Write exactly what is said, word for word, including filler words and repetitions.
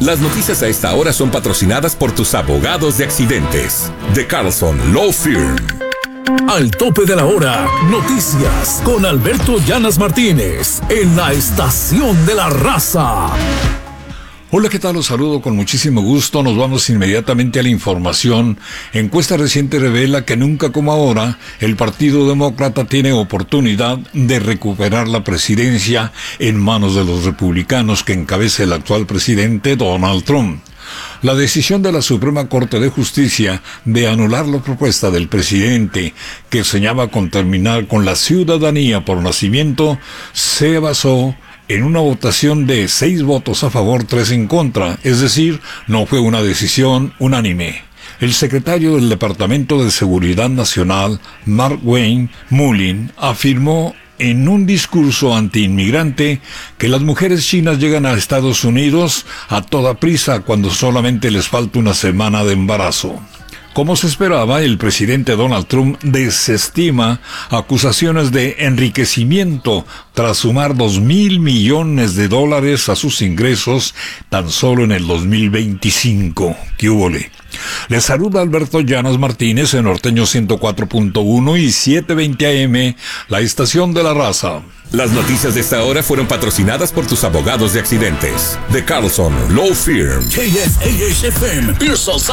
Las noticias a esta hora son patrocinadas por tus abogados de accidentes. The Carlson Law Firm. Al tope de la hora, noticias con Alberto Llanas Martínez en la Estación de la Raza. Hola, ¿qué tal? Los saludo con muchísimo gusto. Nos vamos inmediatamente a la información. Encuesta reciente revela que nunca como ahora el Partido Demócrata tiene oportunidad de recuperar la presidencia en manos de los republicanos que encabeza el actual presidente Donald Trump. La decisión de la Suprema Corte de Justicia de anular la propuesta del presidente que soñaba con terminar con la ciudadanía por nacimiento se basó en una votación de seis votos a favor, tres en contra, es decir, no fue una decisión unánime. El secretario del Departamento de Seguridad Nacional, Markwayne Mullin, afirmó en un discurso antiinmigrante que las mujeres chinas llegan a Estados Unidos a toda prisa cuando solamente les falta una semana de embarazo. Como se esperaba, el presidente Donald Trump desestima acusaciones de enriquecimiento tras sumar dos mil millones de dólares a sus ingresos tan solo en el dos mil veinticinco. ¿Qué húbole? Les saluda Alberto Llanas Martínez en Norteño ciento cuatro punto uno y setecientos veinte A M, la Estación de la Raza. Las noticias de esta hora fueron patrocinadas por tus abogados de accidentes. The Carlson Law Firm. K S A H F M, Pearsall,